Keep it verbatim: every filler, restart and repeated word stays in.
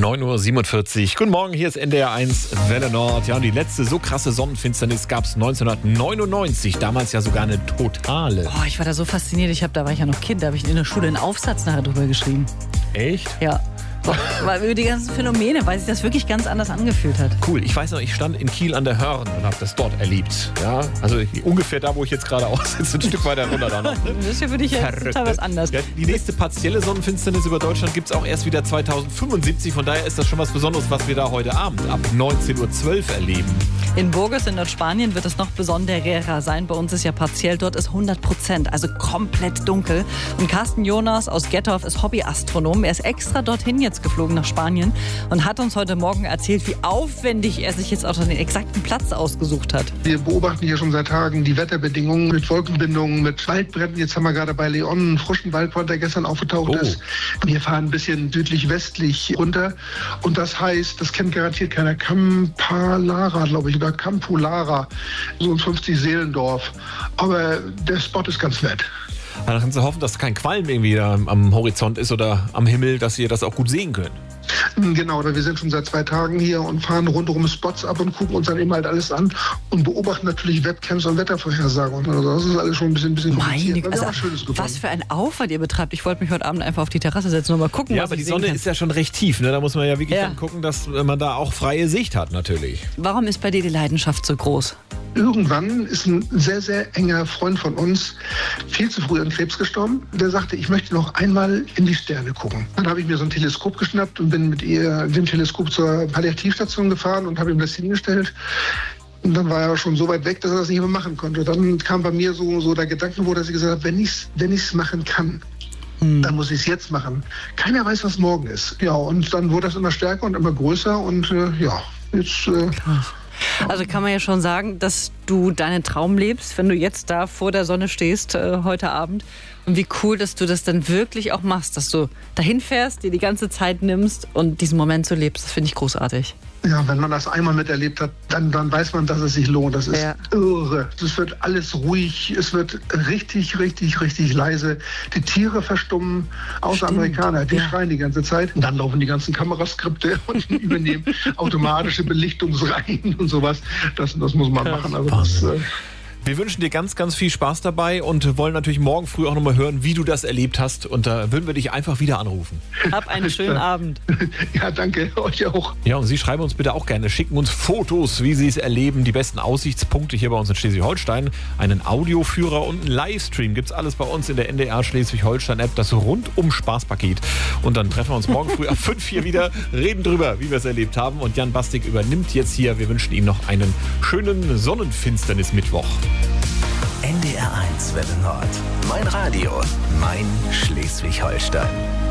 neun Uhr siebenundvierzig. Guten Morgen, hier ist N D R eins Welle Nord. Ja, und die letzte so krasse Sonnenfinsternis gab es neunzehnhundertneunundneunzig. Damals ja sogar eine totale. Oh, ich war da so fasziniert. Ich hab, da war ich ja noch Kind. Da habe ich in der Schule einen Aufsatz nachher drüber geschrieben. Echt? Ja. Weil über die ganzen Phänomene, weil sich das wirklich ganz anders angefühlt hat. Cool. Ich weiß noch, ich stand in Kiel an der Hörn und habe das dort erlebt. Ja, also ungefähr da, wo ich jetzt gerade aussitze, ein Stück weiter runter da noch. Das ist ja für dich ja total was anderes. Ja, die nächste partielle Sonnenfinsternis über Deutschland gibt es auch erst wieder zweitausendfünfundsiebzig. Von daher ist das schon was Besonderes, was wir da heute Abend ab neunzehn Uhr zwölf erleben. In Burgos in Nordspanien wird es noch besonderer sein. Bei uns ist ja partiell, dort ist hundert Prozent, also komplett dunkel. Und Carsten Jonas aus Gettorf ist Hobbyastronom. Er ist extra dorthin jetzt geflogen nach Spanien und hat uns heute Morgen erzählt, wie aufwendig er sich jetzt auch den exakten Platz ausgesucht hat. Wir beobachten hier schon seit Tagen die Wetterbedingungen mit Wolkenbindungen, mit Waldbränden. Jetzt haben wir gerade bei Leon einen frischen Waldbrand, der gestern aufgetaucht Oh. ist. Wir fahren ein bisschen südlich-westlich runter und das heißt, das kennt garantiert keiner, Campalara, glaube ich, oder Campulara, so ein fünfzig-Seelendorf. Aber der Spot ist ganz nett. Dann kannst du hoffen, dass kein Qualm irgendwie da am Horizont ist oder am Himmel, dass ihr das auch gut sehen könnt. Genau, wir sind schon seit zwei Tagen hier und fahren rundherum Spots ab und gucken uns dann eben halt alles an und beobachten natürlich Webcams und Wettervorhersagen. Also das ist alles schon ein bisschen, ein bisschen Meine, kompliziert. also, was für ein Aufwand ihr betreibt. Ich wollte mich heute Abend einfach auf die Terrasse setzen und mal gucken, Ja, was aber ich die sehen Sonne kann. ist ja schon recht tief. Ne? Da muss man ja wirklich Ja. dann gucken, dass man da auch freie Sicht hat natürlich. Warum ist bei dir die Leidenschaft so groß? Irgendwann ist ein sehr, sehr enger Freund von uns viel zu früh an Krebs gestorben. Der sagte, ich möchte noch einmal in die Sterne gucken. Dann habe ich mir so ein Teleskop geschnappt und bin mit ihr dem Teleskop zur Palliativstation gefahren und habe ihm das hingestellt. Und dann war er schon so weit weg, dass er das nicht mehr machen konnte. Dann kam bei mir so, so der Gedanke, wo dass ich gesagt habe, wenn ich es wenn ich's machen kann, dann muss ich es jetzt machen. Keiner weiß, was morgen ist. Ja, und dann wurde das immer stärker und immer größer und äh, ja, jetzt... Äh, Also kann man ja schon sagen, dass du deinen Traum lebst, wenn du jetzt da vor der Sonne stehst äh, heute Abend. Und wie cool, dass du das dann wirklich auch machst, dass du dahin fährst, dir die ganze Zeit nimmst und diesen Moment so lebst. Das finde ich großartig. Ja, wenn man das einmal miterlebt hat, dann, dann weiß man, dass es sich lohnt. Das ist Ja. irre. Es wird alles ruhig, es wird richtig, richtig, richtig leise. Die Tiere verstummen, außer Stimmt. Amerikaner, die Ja. schreien die ganze Zeit. Und dann laufen die ganzen Kameraskripte und übernehmen automatische Belichtungsreihen und sowas. Das, das muss man machen. Also das, äh, Wir wünschen dir ganz, ganz viel Spaß dabei und wollen natürlich morgen früh auch nochmal hören, wie du das erlebt hast. Und da würden wir dich einfach wieder anrufen. Hab einen schönen Abend. ja, danke, euch auch. Ja, und Sie schreiben uns bitte auch gerne, schicken uns Fotos, wie Sie es erleben, die besten Aussichtspunkte hier bei uns in Schleswig-Holstein, einen Audioführer und einen Livestream. Gibt's alles bei uns in der N D R Schleswig-Holstein-App, das Rundum-Spaßpaket. Und dann treffen wir uns morgen früh ab fünf hier wieder, reden drüber, wie wir es erlebt haben. Und Jan Bastik übernimmt jetzt hier. Wir wünschen ihm noch einen schönen Sonnenfinsternis-Mittwoch. N D R eins Welle Nord. Mein Radio, mein Schleswig-Holstein.